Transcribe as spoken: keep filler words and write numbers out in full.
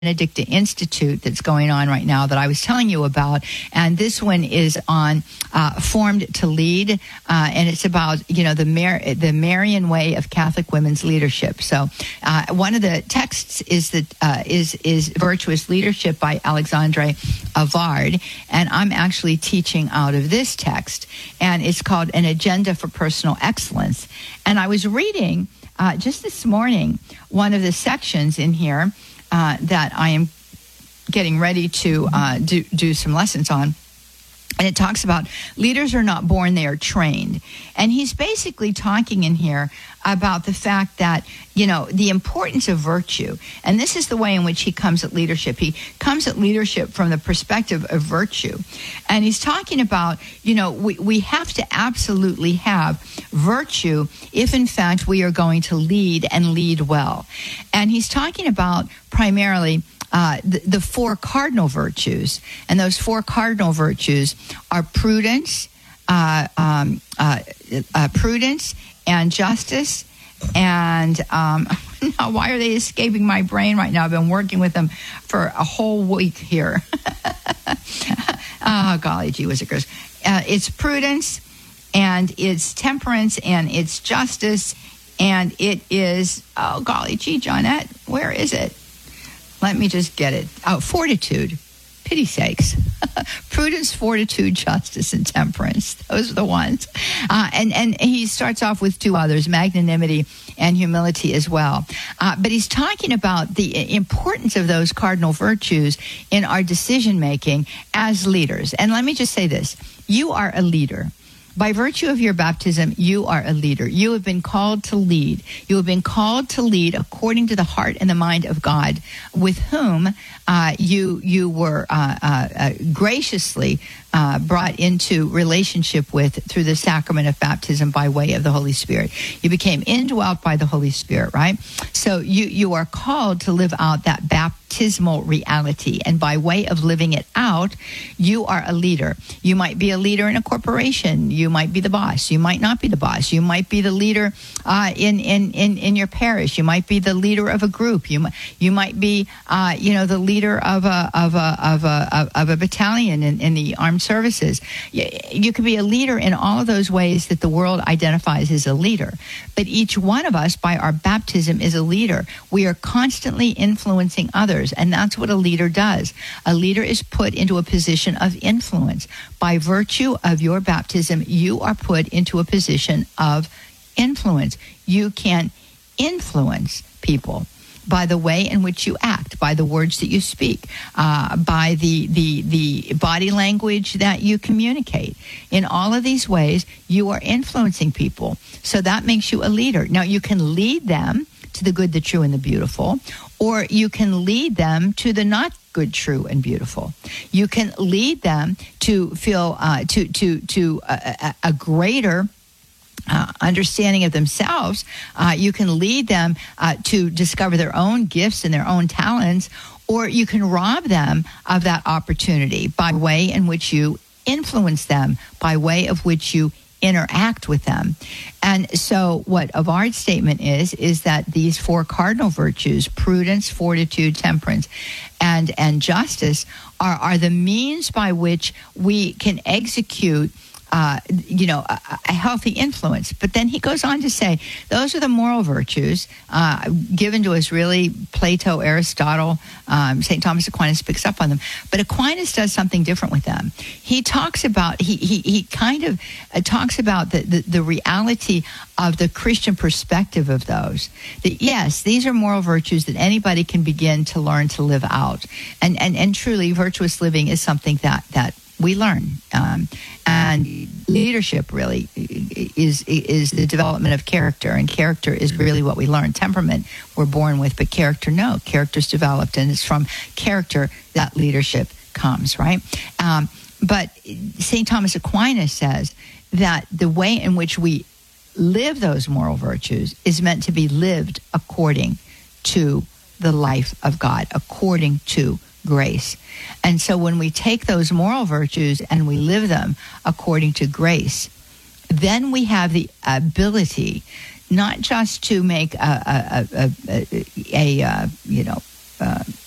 Benedicta Institute that's going on right now that I was telling you about, and this one is on uh, Formed to Lead, uh, and it's about you know the Mar- the Marian way of Catholic women's leadership. So uh, one of the texts is that uh, is is Virtuous Leadership by Alexandre Avard, and I'm actually teaching out of this text, and it's called An Agenda for Personal Excellence. And I was reading uh, just this morning one of the sections in here. Uh, that I am getting ready to uh, do, do some lessons on. And it talks about leaders are not born, they are trained. And he's basically talking in here about the fact that, you know, the importance of virtue. And this is the way in which he comes at leadership. He comes at leadership from the perspective of virtue. And he's talking about, you know, we, we have to absolutely have virtue if, in fact, we are going to lead and lead well. And he's talking about primarily Uh, the, the four cardinal virtues, and those four cardinal virtues are prudence, uh, um, uh, uh, prudence, and justice. And um, now, why are they escaping my brain right now? I've been working with them for a whole week here. Oh, golly gee whizzikers! Uh, it's prudence, and it's temperance, and it's justice, and it is oh, golly gee, Johnette, where is it? Let me just get it. Oh, fortitude. Pity sakes. Prudence, fortitude, justice, and temperance. Those are the ones. Uh, and, and he starts off with two others, magnanimity and humility as well. Uh, but he's talking about the importance of those cardinal virtues in our decision-making as leaders. And let me just say this. You are a leader. By virtue of your baptism, you are a leader. You have been called to lead. You have been called to lead according to the heart and the mind of God, with whom uh, you you were uh, uh, uh, graciously uh, brought into relationship with through the sacrament of baptism by way of the Holy Spirit. You became indwelt by the Holy Spirit, right? So you, you are called to live out that baptismal reality. And by way of living it out, you are a leader. You might be a leader in a corporation. You might be the boss. You might not be the boss. You might be the leader uh, in, in, in, in your parish. You might be the leader of a group. You, you might be, uh, you know, the leader of a, of a, of a, of a battalion in, in the armed services. You, you could be a leader in all of those ways that the world identifies as a leader. But each one of us, by our baptism, is a leader. We are constantly influencing others, and that's what a leader does. A leader is put into a position of influence. By virtue of your baptism, you are put into a position of influence. You can influence people by the way in which you act, by the words that you speak, uh, by the, the, the body language that you communicate. In all of these ways, you are influencing people. So that makes you a leader. Now, you can lead them to the good, the true, and the beautiful, or you can lead them to the not good, true, and beautiful. You can lead them to feel, uh, to, to, to a, a, a greater Uh, understanding of themselves. Uh, you can lead them uh, to discover their own gifts and their own talents, or you can rob them of that opportunity by way in which you influence them, by way of which you interact with them. And so what Avard's statement is, is that these four cardinal virtues, prudence, fortitude, temperance, and, and justice, are, are the means by which we can execute Uh, you know, a, a healthy influence. But then he goes on to say, those are the moral virtues uh, given to us, really, Plato, Aristotle, um, Saint Thomas Aquinas picks up on them. But Aquinas does something different with them. He talks about, he he, he kind of uh, talks about the, the, the reality of the Christian perspective of those. That, yes, these are moral virtues that anybody can begin to learn to live out. And, and, and truly, virtuous living is something that, that we learn. Um, and leadership really is is the development of character, and character is really what we learn. Temperament we're born with, but character, no. Character's developed, and it's from character that leadership comes, right? Um, but Saint Thomas Aquinas says that the way in which we live those moral virtues is meant to be lived according to the life of God, according to grace. And so when we take those moral virtues and we live them according to grace, then we have the ability not just to make a, a, a, a, a, a you know, uh,